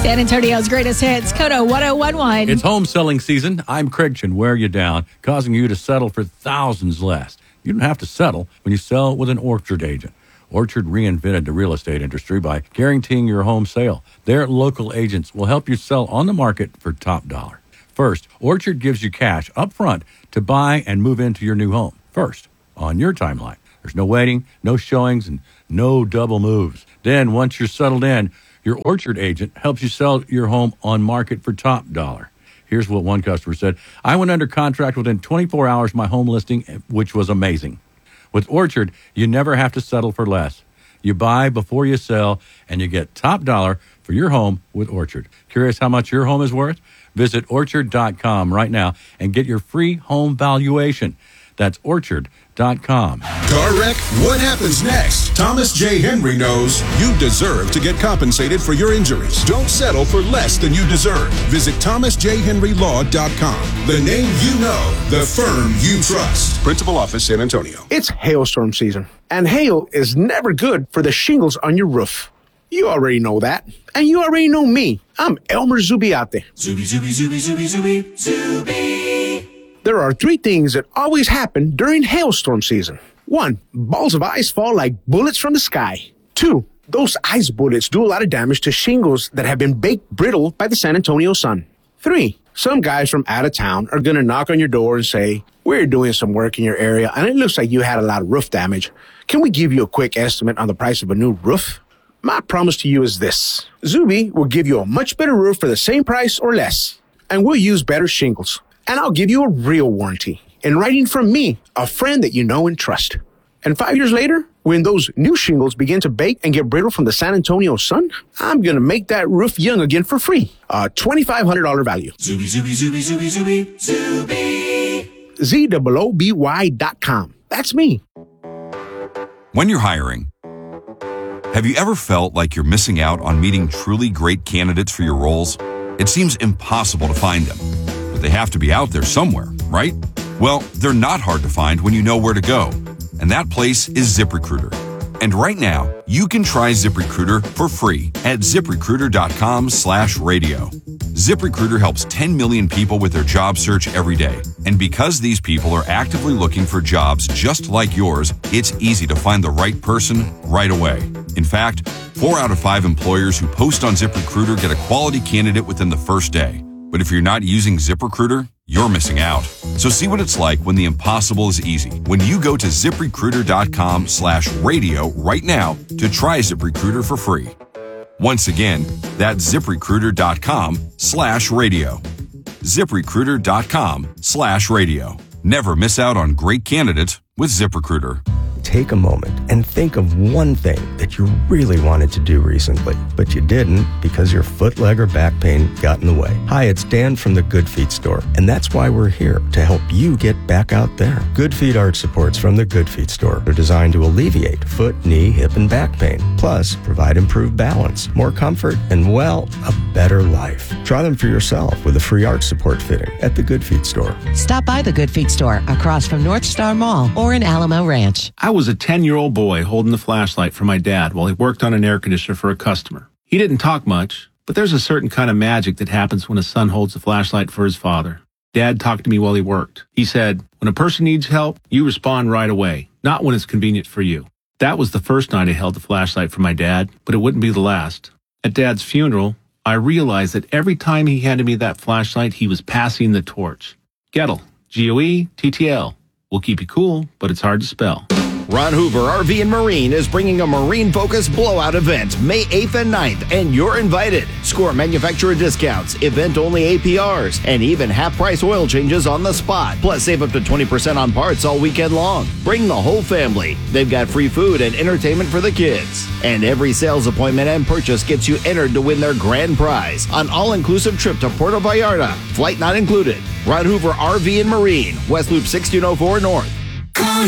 San Antonio's greatest hits, Kodo 1011. It's home selling season. I'm Craig Chin, wear you down, causing you to settle for thousands less. You don't have to settle when you sell with an Orchard agent. Orchard reinvented the real estate industry by guaranteeing your home sale. Their local agents will help you sell on the market for top dollar. First, Orchard gives you cash up front to buy and move into your new home. First, on your timeline. There's no waiting, no showings, and no double moves. Then, once you're settled in, your Orchard agent helps you sell your home on market for top dollar. Here's what one customer said. I went under contract within 24 hours of my home listing, which was amazing. With Orchard, you never have to settle for less. You buy before you sell, and you get top dollar for your home with Orchard. Curious how much your home is worth? Visit Orchard.com right now and get your free home valuation. That's Orchard.com. Car wreck? What happens next? Thomas J. Henry knows you deserve to get compensated for your injuries. Don't settle for less than you deserve. Visit ThomasJHenryLaw.com. The name you know, the firm you trust. Principal Office, San Antonio. It's hailstorm season, and hail is never good for the shingles on your roof. You already know that, and you already know me. I'm Elmer Zubiate. Zubi. There are three things that always happen during hailstorm season. 1, balls of ice fall like bullets from the sky. 2, those ice bullets do a lot of damage to shingles that have been baked brittle by the San Antonio sun. 3, some guys from out of town are going to knock on your door and say, we're doing some work in your area and it looks like you had a lot of roof damage. Can we give you a quick estimate on the price of a new roof? My promise to you is this. Zuby will give you a much better roof for the same price or less. And we'll use better shingles. And I'll give you a real warranty in writing from me, a friend that you know and trust. And 5 years later, when those new shingles begin to bake and get brittle from the San Antonio sun, I'm going to make that roof young again for free. A $2,500 value. Zubi. ZOOBY.com. That's me. When you're hiring, have you ever felt like you're missing out on meeting truly great candidates for your roles? It seems impossible to find them. But they have to be out there somewhere, right? Well, they're not hard to find when you know where to go. And that place is ZipRecruiter. And right now, you can try ZipRecruiter for free at ZipRecruiter.com/radio. ZipRecruiter helps 10 million people with their job search every day. And because these people are actively looking for jobs just like yours, it's easy to find the right person right away. In fact, 4 out of 5 employers who post on ZipRecruiter get a quality candidate within the first day. But if you're not using ZipRecruiter, you're missing out. So see what it's like when the impossible is easy. When you go to ZipRecruiter.com/radio right now to try ZipRecruiter for free. Once again, that's ZipRecruiter.com/radio. ZipRecruiter.com/radio. Never miss out on great candidates with ZipRecruiter. Take a moment and think of one thing that you really wanted to do recently, but you didn't because your foot, leg, or back pain got in the way. Hi, it's Dan from the Good Feet store, and that's why we're here, to help you get back out there. Good Feet arch supports from the Good Feet store are designed to alleviate foot, knee, hip, and back pain, plus provide improved balance, more comfort, and, well, a better life. Try them for yourself with a free arch support fitting at the Good Feet store. Stop by the Good Feet store across from North Star Mall or in Alamo Ranch. I was a 10-year-old boy holding the flashlight for my dad while he worked on an air conditioner for a customer. He didn't talk much, but there's a certain kind of magic that happens when a son holds a flashlight for his father. Dad talked to me while he worked. He said, when a person needs help, you respond right away, not when it's convenient for you. That was the first night I held the flashlight for my dad, but it wouldn't be the last. At Dad's funeral, I realized that every time he handed me that flashlight, he was passing the torch. Gettle, Goettl. Will keep you cool, but it's hard to spell. Ron Hoover RV and Marine is bringing a marine-focused blowout event May 8th and 9th, and you're invited. Score manufacturer discounts, event-only APRs, and even half-price oil changes on the spot. Plus, save up to 20% on parts all weekend long. Bring the whole family. They've got free food and entertainment for the kids. And every sales appointment and purchase gets you entered to win their grand prize, an all-inclusive trip to Puerto Vallarta. Flight not included. Ron Hoover RV and Marine, West Loop 1604 North.